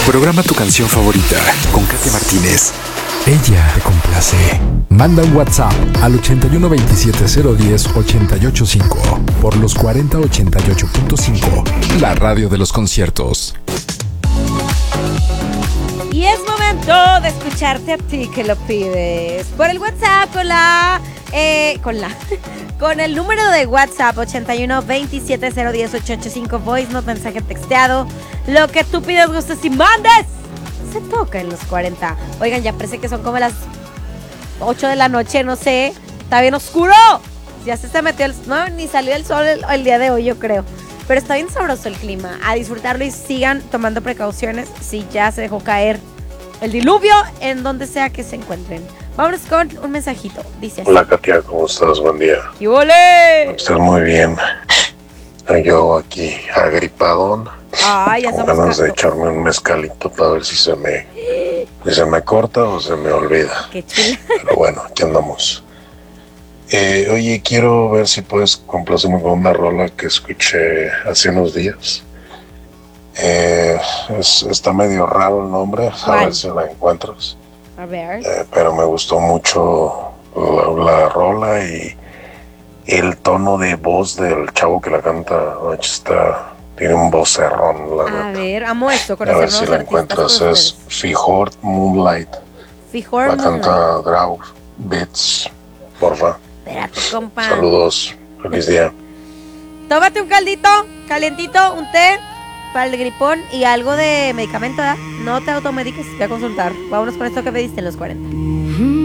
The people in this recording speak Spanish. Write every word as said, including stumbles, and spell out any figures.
Programa tu canción favorita con Katia Martínez. Ella te complace. Manda un WhatsApp al ochenta y uno veintisiete cero diez ochenta y ocho cinco por los cuarenta ochenta y ocho punto cinco, la radio de los conciertos. Y es momento de escucharte a ti que lo pides por el WhatsApp con la eh, con la con el número de WhatsApp ochenta y uno veintisiete cero diez ochenta y ocho cinco, voice note, mensaje texteado, lo que tú pides, gustes y mandes. Se toca en los cuarenta. Oigan, ya parece que son como las ocho de la noche, no sé. Está bien oscuro. Ya se, se metió el... No, ni salió el sol el, el día de hoy, yo creo. Pero está bien sabroso el clima. A disfrutarlo y sigan tomando precauciones si ya se dejó caer el diluvio en donde sea que se encuentren. Vámonos con un mensajito. Dice así. Hola, Katia, ¿cómo estás? Buen día. ¡Y ole! Estás muy bien. Yo aquí agripadón. Ay, ya con estamos ganas de ca- echarme un mezcalito para ver si se me, si se me corta o se me olvida. Qué chula. Pero bueno, aquí andamos. Eh, oye, quiero ver si puedes complacerme con una rola que escuché hace unos días. Eh, es- está medio raro el nombre, a ¿Cuál? ver si la encuentras. A ver. Eh, pero me gustó mucho la, la rola y el tono de voz del chavo que la canta. Manches, está, tiene un vocerrón, la A neta. ver, amo esto, A conocer ver si nuevos la artistas encuentras. con Es ustedes. Fijor Moonlight. Fijor La Moonlight. canta Grau Beats. Porfa. Espérate, compa. Saludos. Feliz día. Tómate un caldito, calientito, un té para el gripón y algo de medicamento, ¿verdad? No te automediques, ve a consultar. Vámonos con esto que pediste en los cuarenta.